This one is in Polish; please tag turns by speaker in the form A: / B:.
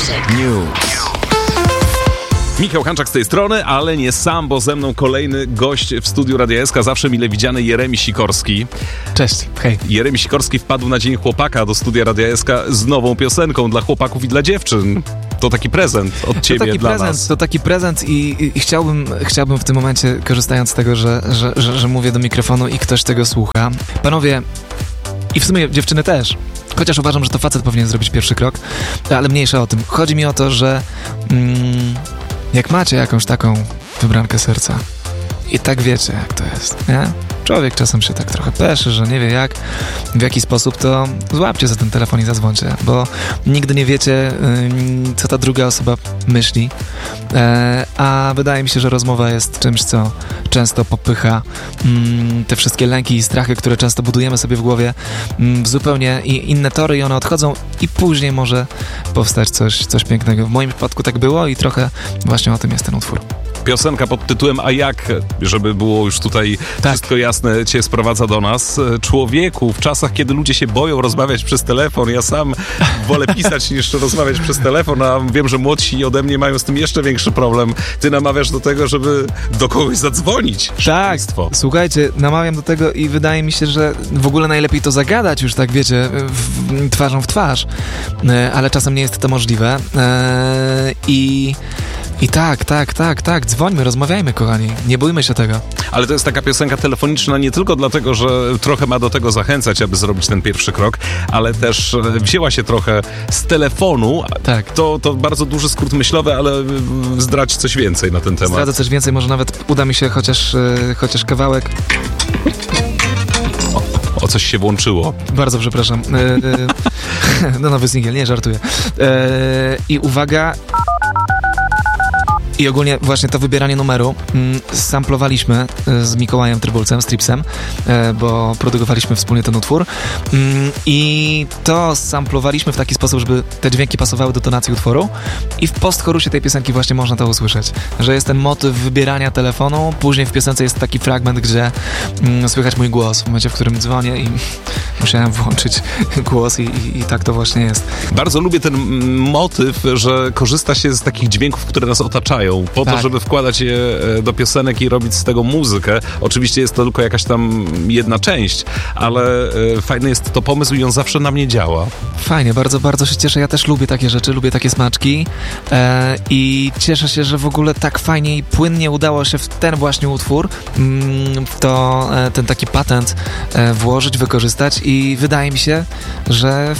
A: News. Michał Hanczak z tej strony, ale nie sam, bo ze mną kolejny gość w studiu Radia SK, zawsze mile widziany Jeremi Sikorski.
B: Cześć, hej.
A: Jeremi Sikorski wpadł na Dzień Chłopaka do studia Radia SK z nową piosenką dla chłopaków i dla dziewczyn. To taki prezent od ciebie dla nas.
B: To taki prezent i chciałbym w tym momencie, korzystając z tego, że mówię do mikrofonu i ktoś tego słucha. Panowie, i w sumie dziewczyny też, chociaż uważam, że to facet powinien zrobić pierwszy krok, ale mniejsza o tym. Chodzi mi o to, że jak macie jakąś taką wybrankę serca i tak wiecie, jak to jest, nie? Człowiek czasem się tak trochę peszy, że nie wie jak, w jaki sposób, to złapcie za ten telefon i zadzwońcie, bo nigdy nie wiecie, co ta druga osoba myśli, a wydaje mi się, że rozmowa jest czymś, co często popycha te wszystkie lęki i strachy, które często budujemy sobie w głowie, w zupełnie inne tory i one odchodzą i później może powstać coś pięknego. W moim przypadku tak było i trochę właśnie o tym jest ten utwór.
A: Piosenka pod tytułem A jak, żeby było już tutaj wszystko jasne, cię sprowadza do nas. Człowieku, w czasach, kiedy ludzie się boją rozmawiać przez telefon, ja sam wolę pisać niż rozmawiać przez telefon, a wiem, że młodsi ode mnie mają z tym jeszcze większy problem. Ty namawiasz do tego, żeby do kogoś zadzwonić.
B: Tak, słuchajcie, namawiam do tego i wydaje mi się, że w ogóle najlepiej to zagadać już tak, wiecie, twarzą w twarz, ale czasem nie jest to możliwe I tak, dzwońmy, rozmawiajmy, kochani, nie bójmy się tego.
A: Ale to jest taka piosenka telefoniczna nie tylko dlatego, że trochę ma do tego zachęcać, aby zrobić ten pierwszy krok, ale też wzięła się trochę z telefonu.
B: Tak.
A: To bardzo duży skrót myślowy, ale zdradź coś więcej na ten temat.
B: Zdradzę coś więcej, może nawet uda mi się chociaż kawałek.
A: O coś się włączyło.
B: Bardzo przepraszam. No nowy singiel, nie żartuję. I uwaga... I ogólnie właśnie to wybieranie numeru samplowaliśmy z Mikołajem Trybulcem, Stripsem, bo produkowaliśmy wspólnie ten utwór i to samplowaliśmy w taki sposób, żeby te dźwięki pasowały do tonacji utworu i w postchorusie tej piosenki właśnie można to usłyszeć, że jest ten motyw wybierania telefonu, później w piosence jest taki fragment, gdzie słychać mój głos w momencie, w którym dzwonię i musiałem włączyć głos i tak to właśnie jest.
A: Bardzo lubię ten motyw, że korzysta się z takich dźwięków, które nas otaczają, po to, żeby wkładać je do piosenek i robić z tego muzykę. Oczywiście jest to tylko jakaś tam jedna część, ale fajny jest to pomysł i on zawsze na mnie działa. Fajnie, bardzo, bardzo się cieszę. Ja też lubię takie rzeczy, lubię takie smaczki
B: I cieszę się, że w ogóle tak fajnie i płynnie udało się w ten właśnie utwór ten taki patent włożyć, wykorzystać i wydaje mi się, że